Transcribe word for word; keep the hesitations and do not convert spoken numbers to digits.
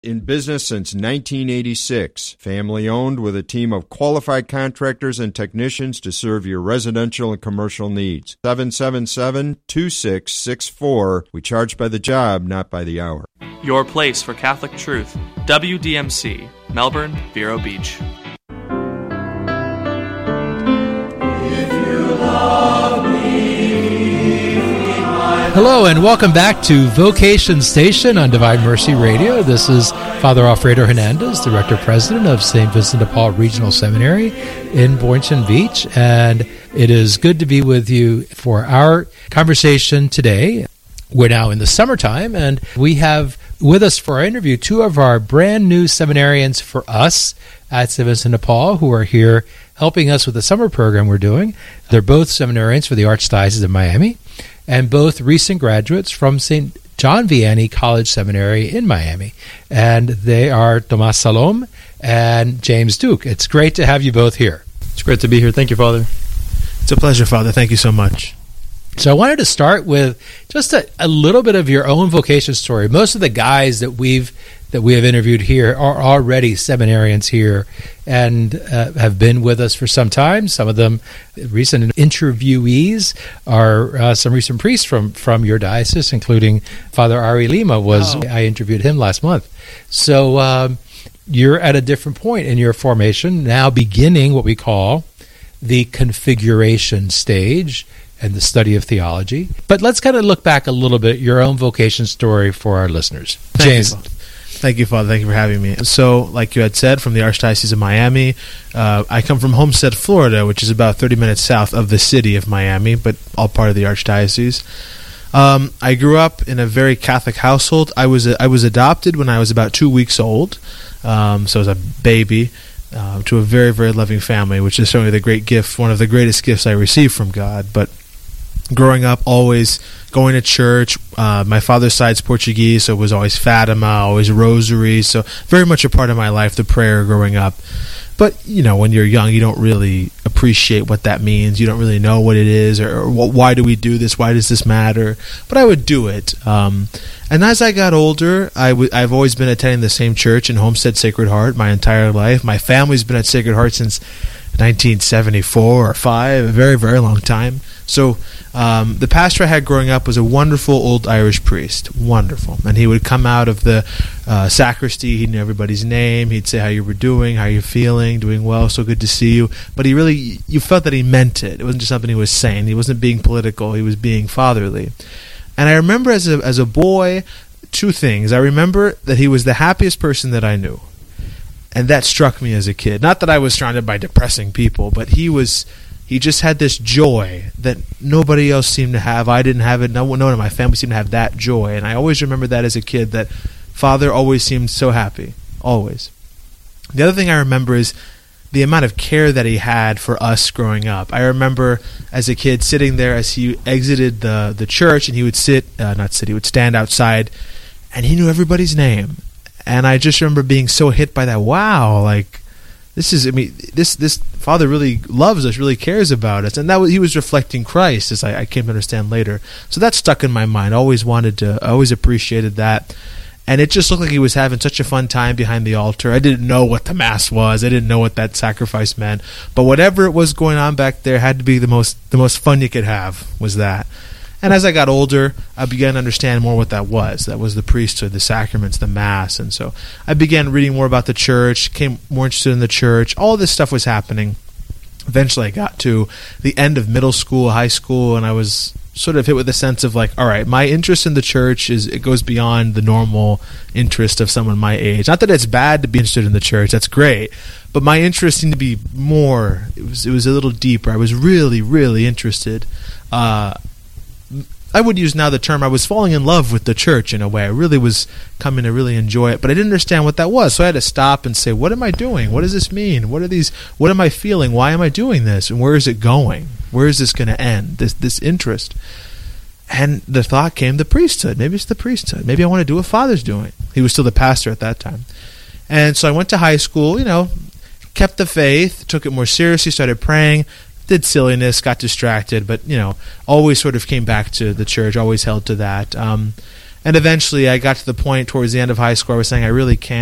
In business since nineteen eighty-six. Family-owned with a team of qualified contractors and technicians to serve your residential and commercial needs. seven seven seven, two six six four. We charge by the job, not by the hour. Your place for Catholic truth. W D M C, Melbourne, Vero Beach. If you love me, hello and welcome back to Vocation Station on Divine Mercy Radio. This is Father Alfredo Hernandez, Director President of Saint Vincent de Paul Regional Seminary in Boynton Beach, and it is good to be with you for our conversation today. We're now in the summertime, and we have with us for our interview two of our brand new seminarians for us at Saint Vincent de Paul who are here helping us with the summer program we're doing. They're both seminarians for the Archdiocese of Miami, and both recent graduates from Saint John Vianney College Seminary in Miami. And they are Tomas Salom and James Duke. It's great to have you both here. It's great to be here. Thank you, Father. It's a pleasure, Father. Thank you so much. So I wanted to start with just a, a little bit of your own vocation story. Most of the guys that we've that we have interviewed here are already seminarians here and uh, have been with us for some time. Some of them, recent interviewees, are uh, some recent priests from, from your diocese, including Father Ari Lima. Was oh. I interviewed him last month. So um, you're at a different point in your formation, now beginning what we call the configuration stage and the study of theology. But let's kind of look back a little bit, your own vocation story for our listeners. Thank James. You, Thank you, Father. Thank you for having me. So, like you had said, from the Archdiocese of Miami, uh, I come from Homestead, Florida, which is about thirty minutes south of the city of Miami, but all part of the Archdiocese. Um, I grew up in a very Catholic household. I was I was adopted when I was about two weeks old, um, so as a baby, uh, to a very, very loving family, which is certainly the great gift, one of the greatest gifts I received from God. But growing up, always going to church. Uh, my father's side's Portuguese, so it was always Fatima, always rosary. So very much a part of my life, the prayer growing up. But, you know, when you're young, you don't really appreciate what that means. You don't really know what it is or, or why do we do this? Why does this matter? But I would do it. Um, and as I got older, I w- I've always been attending the same church in Homestead Sacred Heart my entire life. My family's been at Sacred Heart since nineteen seventy-four or five, a very, very long time. So um, the pastor I had growing up was a wonderful old Irish priest, wonderful. And he would come out of the uh, sacristy, he knew everybody's name, he'd say how you were doing, how you're feeling, doing well, so good to see you. But he really, you felt that he meant it. It wasn't just something he was saying. He wasn't being political, he was being fatherly. And I remember as a, as a boy, two things. I remember that he was the happiest person that I knew. And that struck me as a kid. Not that I was surrounded by depressing people, but he was, he just had this joy that nobody else seemed to have. I didn't have it. No one in my family seemed to have that joy. And I always remember that as a kid, that Father always seemed so happy. Always. The other thing I remember is the amount of care that he had for us growing up. I remember as a kid sitting there as he exited the, the church, and he would sit, uh, not sit, he would stand outside, and he knew everybody's name. And I just remember being so hit by that. Wow, like this is, I mean, this this Father really loves us, really cares about us. And that was, he was reflecting Christ, as I, I came to understand later. So that stuck in my mind. I always wanted to, I always appreciated that. And it just looked like he was having such a fun time behind the altar. I didn't know what the Mass was. I didn't know what that sacrifice meant. But whatever it was going on back there had to be the most the most fun you could have, was that. And as I got older, I began to understand more what that was. That was the priesthood, the sacraments, the Mass. And so I began reading more about the church, became more interested in the church. All this stuff was happening. Eventually I got to the end of middle school, high school, and I was sort of hit with a sense of like, all right, my interest in the church is, it goes beyond the normal interest of someone my age. Not that it's bad to be interested in the church, that's great, but my interest seemed to be more, it was, it was a little deeper. I was really, really interested. Uh, I would use now the term, I was falling in love with the church in a way. I really was coming to really enjoy it, but I didn't understand what that was. So I had to stop and say, what am I doing? What does this mean? What are these, what am I feeling? Why am I doing this? And where is it going? Where is this going to end? This this interest. And the thought came, the priesthood. Maybe it's the priesthood. Maybe I want to do what Father's doing. He was still the pastor at that time. And so I went to high school, you know, kept the faith, took it more seriously, started praying, did silliness, got distracted, but, you know, always sort of came back to the church, always held to that. Um, And eventually I got to the point towards the end of high school where I was saying I really can't